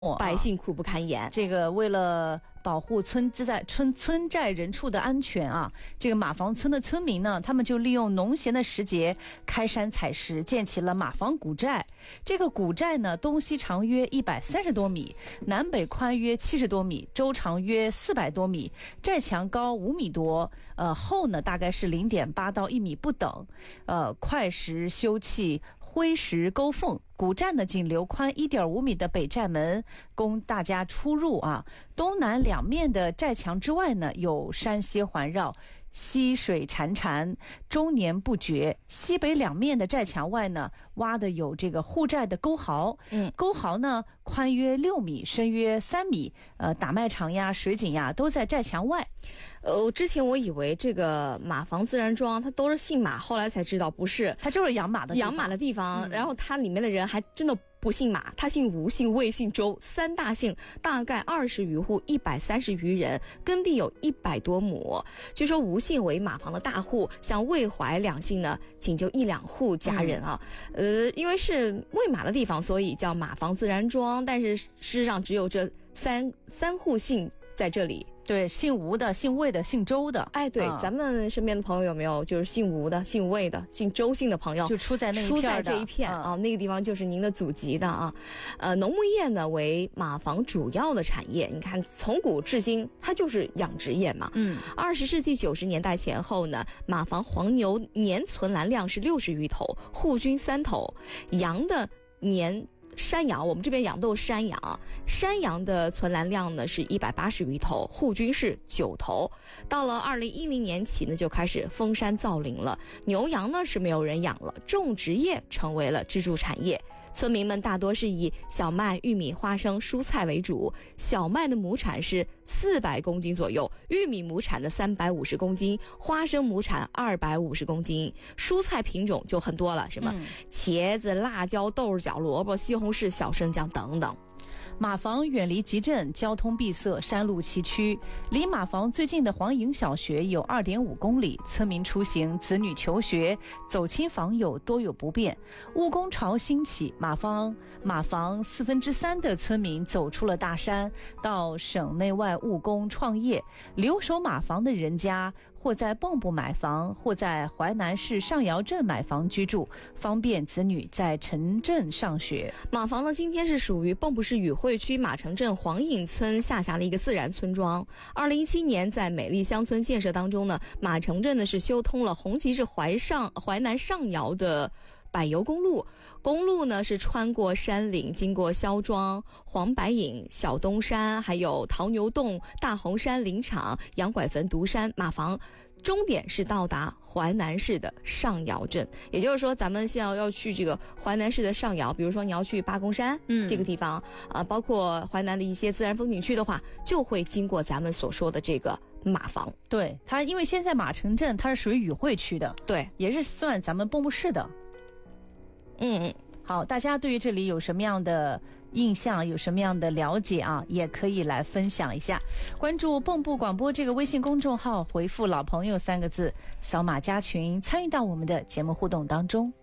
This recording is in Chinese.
百姓苦不堪言。 这个为了保护村寨人畜的安全啊，这个马房村的村民呢，他们就利用农闲的时节开山采石，建起了马房古寨。这个古寨呢，东西长约130多米，南北宽约70多米，周长约400多米，寨墙高5米多，厚呢大概是0.8到1米不等，块石修砌，灰石沟缝。古寨呢仅留宽1.5米的北寨门供大家出入啊，东南两面的寨墙之外呢有山溪环绕，溪水潺潺，终年不绝。西北两面的寨墙外呢，挖的有这个护寨的沟壕，沟壕呢宽约6米，深约3米，打麦场呀、水井呀都在寨墙外。 之前我以为这个马房自然庄它都是姓马，后来才知道不是， 它就是养马的地方。然后它里面的人还真的不姓马，他姓吴、姓魏、姓周，三大姓，大概20余户，130余人，耕地有100多亩。据说吴姓为马房的大户，像魏淮两姓呢，仅就1、2户家人啊。因为是喂马的地方，所以叫马房自然庄，但是事实上只有这三户姓在这里。 对，姓吴的、姓魏的、姓周的。 哎，对，咱们身边的朋友有没有就是姓吴的、姓魏的、姓周姓的朋友？ 就出在那一片的， 出在这一片啊，那个地方就是您的祖籍的啊。农牧业呢为马房主要的产业，你看从古至今它就是养殖业嘛。20世纪90年代前后呢，马房黄牛年存栏量是60余头，户均3头，羊的年。山羊，我们这边养都是山羊，山羊的存栏量呢是180余头，户均是9头。到了2010年起呢，就开始封山造林了。牛羊呢是没有人养了，种植业成为了支柱产业。村民们大多是以小麦、玉米、花生、蔬菜为主。小麦的亩产是400公斤左右，玉米亩产的350公斤，花生亩产250公斤。蔬菜品种就很多了，什么茄子、辣椒、豆角、萝卜、西红柿、小生姜等等。 马房远离集镇，交通闭塞，山路崎岖。离马房最近的黄营小学有2.5公里，村民出行、子女求学、走亲访友多有不便。务工潮兴起，马房3/4的村民走出了大山，到省内外务工创业。留守马房的人家，或在蚌埠买房，或在淮南市上窑镇买房居住，方便子女在城镇上学。 马房呢，今天是属于蚌埠市宇汇区马城镇黄营村下辖的一个自然村庄。2017年在美丽乡村建设当中呢，马城镇呢是修通了红旗至淮南上窑的柏油公路。公路呢是穿过山岭，经过肖庄、黄白岭、小东山，还有牦牛洞、大红山林场、杨拐坟、独山、马房，终点是到达淮南市的上窑镇。也就是说，咱们现在要去这个淮南市的上窑，比如说你要去八公山这个地方，包括淮南的一些自然风景区的话，就会经过咱们所说的这个马房。 对，它因为现在马城镇它是属于宇汇区的， 对， 也是算咱们蚌埠市的。好，大家对于这里有什么样的印象，有什么样的了解啊，也可以来分享一下。关注蚌埠广播这个微信公众号，回复老朋友3个字，扫码加群，参与到我们的节目互动当中。